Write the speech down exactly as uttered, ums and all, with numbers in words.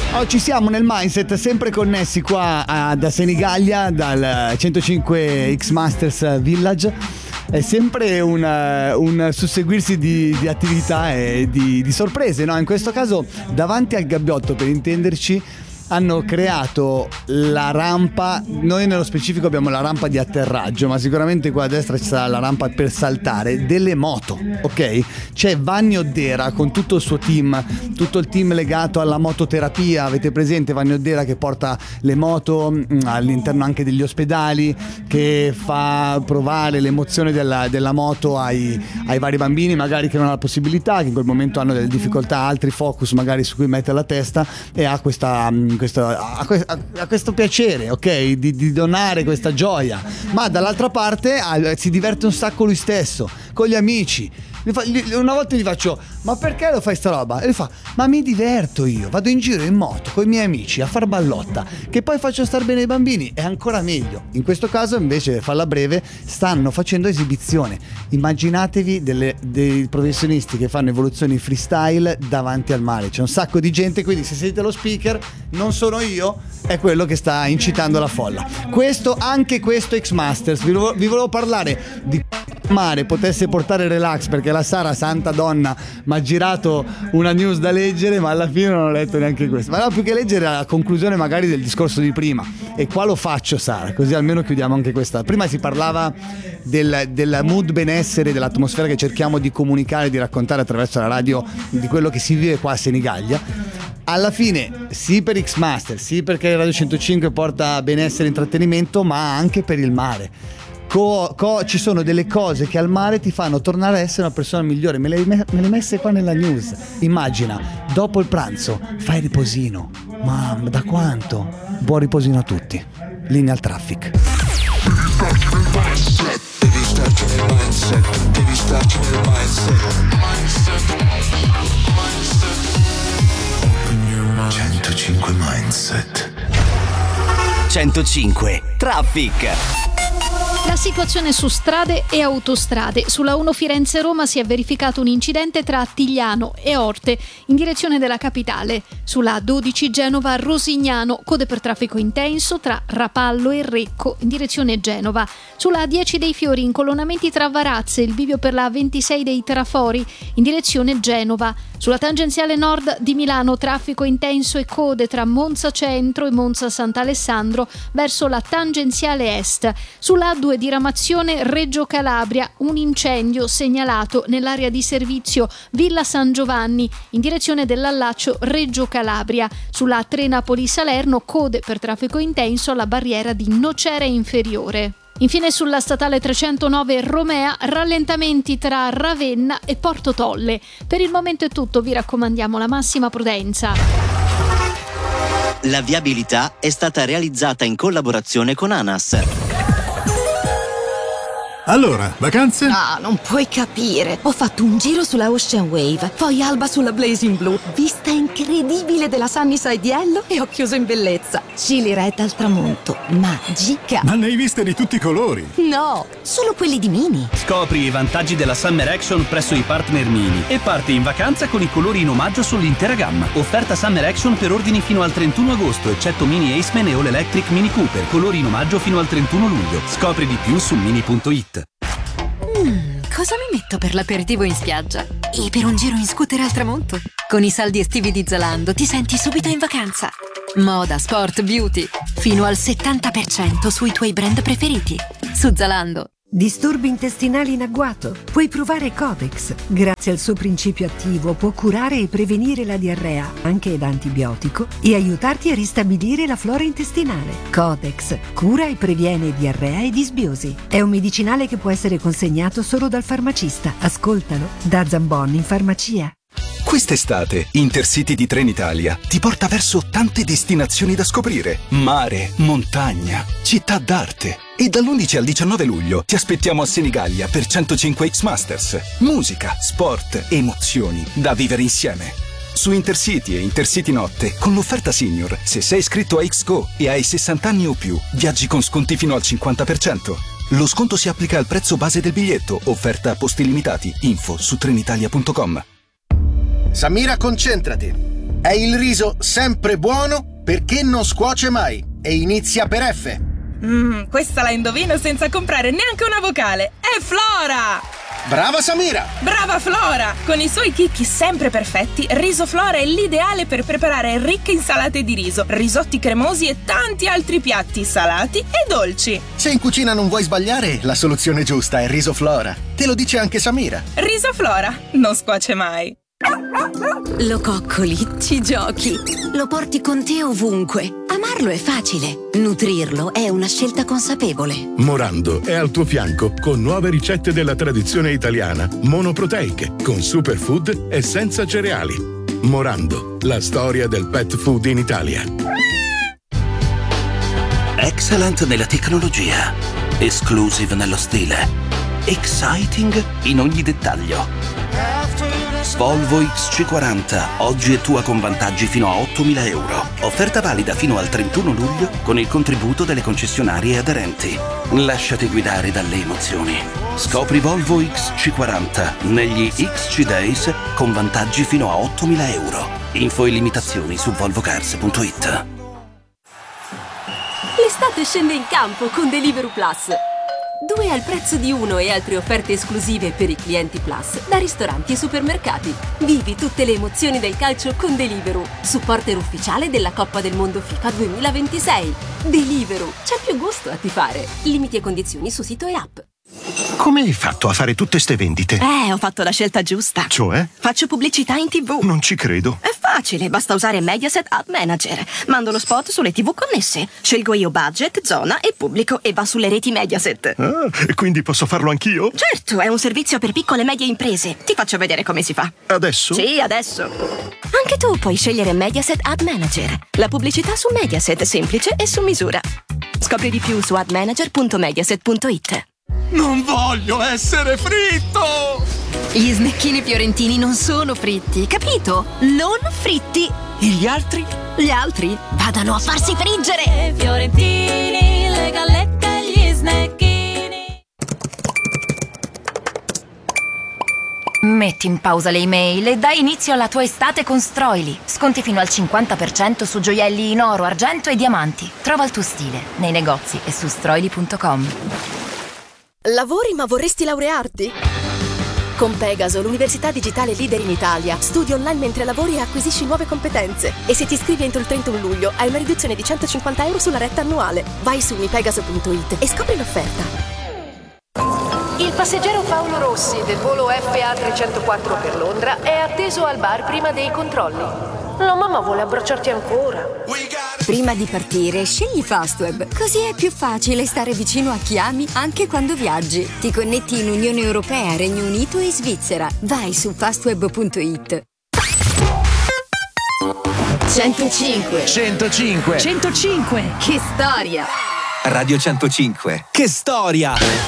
Oh, ci siamo nel mindset, sempre connessi qua a, da Senigallia, dal centocinque X Masters Village. È sempre un, un susseguirsi di, di attività e di, di sorprese, no? In questo caso davanti al gabbiotto, per intenderci, hanno creato la rampa. Noi nello specifico abbiamo la rampa di atterraggio, ma sicuramente qua a destra ci sarà la rampa per saltare delle moto, ok? C'è Vanni Oddera con tutto il suo team, tutto il team legato alla mototerapia. Avete presente Vanni Oddera che porta le moto mh, all'interno anche degli ospedali, che fa provare l'emozione della, della moto ai, ai vari bambini magari che non hanno la possibilità, che in quel momento hanno delle difficoltà, altri focus magari su cui mettere la testa, e ha questa mh, Questo, a, a questo piacere, ok, di, di donare questa gioia, ma dall'altra parte ah, si diverte un sacco lui stesso con gli amici. Una volta gli faccio: ma perché lo fai sta roba? E lui fa: ma mi diverto io, vado in giro in moto con i miei amici a far ballotta, che poi faccio star bene i bambini, è ancora meglio. In questo caso invece, farla breve, stanno facendo esibizione. Immaginatevi delle, dei professionisti che fanno evoluzioni freestyle davanti al mare, c'è un sacco di gente, quindi se sentite lo speaker non sono io, è quello che sta incitando la folla. Questo, anche questo X Masters, vi, vi volevo parlare di mare potesse portare relax, perché la Sara, santa donna, mi ha girato una news da leggere, ma alla fine non ho letto neanche questo. Ma no, più che leggere la conclusione magari del discorso di prima, e qua lo faccio, Sara, così almeno chiudiamo anche questa. Prima si parlava del, del mood benessere, dell'atmosfera che cerchiamo di comunicare, di raccontare attraverso la radio, di quello che si vive qua a Senigallia. Alla fine sì per X Master, sì perché Radio centocinque porta benessere e intrattenimento, ma anche per il mare. Co, co, ci sono delle cose che al mare ti fanno tornare a essere una persona migliore. Me le, me le messe qua nella news. Immagina, dopo il pranzo fai riposino. Ma da quanto? Buon riposino a tutti. Linea al traffic. Devi starci nel mindset. Devi starci nel mindset. centocinque Mindset. centocinque Traffic. La situazione su strade e autostrade. Sulla uno Firenze-Roma si è verificato un incidente tra Attigliano e Orte in direzione della capitale. Sulla A dodici Genova-Rosignano, code per traffico intenso tra Rapallo e Recco in direzione Genova. Sulla A dieci dei Fiori, incolonnamenti tra Varazze, il bivio per la A ventisei dei Trafori in direzione Genova. Sulla tangenziale nord di Milano, traffico intenso e code tra Monza Centro e Monza Sant'Alessandro verso la tangenziale est. Sulla A due diramazione Reggio Calabria, un incendio segnalato nell'area di servizio Villa San Giovanni in direzione dell'allaccio Reggio Calabria. Sulla A tre Napoli-Salerno, code per traffico intenso alla barriera di Nocera Inferiore. Infine sulla statale trecentonove Romea, rallentamenti tra Ravenna e Porto Tolle. Per il momento è tutto, vi raccomandiamo la massima prudenza. La viabilità è stata realizzata in collaborazione con ANAS. Allora, vacanze? No, non puoi capire. Ho fatto un giro sulla Ocean Wave, poi Alba sulla Blazing Blue, vista incredibile della Sunnyside Yellow e ho chiuso in bellezza. Chili Red al tramonto, magica. Ma ne hai viste di tutti i colori? No, solo quelli di Mini. Scopri i vantaggi della Summer Action presso i partner Mini e parti in vacanza con i colori in omaggio sull'intera gamma. Offerta Summer Action per ordini fino al trentuno agosto, eccetto Mini Aceman e All Electric Mini Cooper. Colori in omaggio fino al trentuno luglio. Scopri di più su mini punto it. Mm, cosa mi metto per l'aperitivo in spiaggia? E per un giro in scooter al tramonto? Con i saldi estivi di Zalando ti senti subito in vacanza. Moda, sport, beauty. Fino al settanta per cento sui tuoi brand preferiti. Su Zalando. Disturbi intestinali in agguato? Puoi provare Codex. Grazie al suo principio attivo può curare e prevenire la diarrea, anche da antibiotico, e aiutarti a ristabilire la flora intestinale. Codex cura e previene diarrea e disbiosi. È un medicinale che può essere consegnato solo dal farmacista. Ascoltalo da Zambon in farmacia. Quest'estate Intercity di Trenitalia ti porta verso tante destinazioni da scoprire: mare, montagna, città d'arte. E dall'undici al diciannove luglio ti aspettiamo a Senigallia per centocinque X Masters. Musica, sport, emozioni da vivere insieme. Su Intercity e Intercity Notte, con l'offerta Senior, se sei iscritto a X-Go e hai sessanta anni o più, viaggi con sconti fino al cinquanta per cento. Lo sconto si applica al prezzo base del biglietto, offerta a posti limitati. Info su trenitalia punto com. Samira, concentrati. È il riso sempre buono perché non scuoce mai e inizia per F. Mmm, questa la indovino senza comprare neanche una vocale. È Flora! Brava Samira! Brava Flora! Con i suoi chicchi sempre perfetti, Riso Flora è l'ideale per preparare ricche insalate di riso, risotti cremosi e tanti altri piatti salati e dolci. Se in cucina non vuoi sbagliare, la soluzione giusta è Riso Flora. Te lo dice anche Samira. Riso Flora, non scuoce mai. Lo coccoli, ci giochi, lo porti con te ovunque. Amarlo è facile, nutrirlo è una scelta consapevole. Morando è al tuo fianco con nuove ricette della tradizione italiana, monoproteiche, con superfood e senza cereali. Morando, la storia del pet food in Italia. Excellent nella tecnologia, exclusive nello stile, exciting in ogni dettaglio. Volvo X C quaranta, oggi è tua con vantaggi fino a ottomila euro. Offerta valida fino al trentuno luglio con il contributo delle concessionarie aderenti. Lasciati guidare dalle emozioni. Scopri Volvo X C quaranta negli X C Days con vantaggi fino a ottomila euro. Info e limitazioni su volvo cars punto it. L'estate scende in campo con Deliveroo Plus. Due al prezzo di uno e altre offerte esclusive per i clienti Plus da ristoranti e supermercati. Vivi tutte le emozioni del calcio con Deliveroo, supporter ufficiale della Coppa del Mondo FIFA duemilaventisei. Deliveroo, c'è più gusto a tifare. Limiti e condizioni su sito e app. Come hai fatto a fare tutte ste vendite? Eh, ho fatto la scelta giusta. Cioè? Faccio pubblicità in tivù. Non ci credo. È facile, basta usare Mediaset Ad Manager. Mando lo spot sulle tivù connesse. Scelgo io budget, zona e pubblico e va sulle reti Mediaset. Ah, e quindi posso farlo anch'io? Certo, è un servizio per piccole e medie imprese. Ti faccio vedere come si fa. Adesso? Sì, adesso. Anche tu puoi scegliere Mediaset Ad Manager. La pubblicità su Mediaset, semplice e su misura. Scopri di più su ad manager punto mediaset punto it. Non voglio essere fritto! Gli snecchini fiorentini non sono fritti, capito? Non fritti! E gli altri? Gli altri vadano a farsi friggere! Fiorentini, le gallette e gli snecchini. Metti in pausa le email e dai inizio alla tua estate con Stroili. Sconti fino al cinquanta per cento su gioielli in oro, argento e diamanti. Trova il tuo stile nei negozi e su stroili punto com. Lavori ma vorresti laurearti? Con Pegaso, l'università digitale leader in Italia, studi online mentre lavori e acquisisci nuove competenze. E se ti iscrivi entro il trentuno luglio hai una riduzione di centocinquanta euro sulla retta annuale. Vai su mi pegaso punto it e scopri l'offerta. Il passeggero Paolo Rossi del volo F A trecentoquattro per Londra è atteso al bar prima dei controlli. La mamma vuole abbracciarti ancora. Prima di partire, scegli Fastweb. Così è più facile stare vicino a chi ami anche quando viaggi. Ti connetti in Unione Europea, Regno Unito e Svizzera. Vai su fastweb punto it. centocinque centocinque centocinque. Che storia! Radio centocinque. Che storia!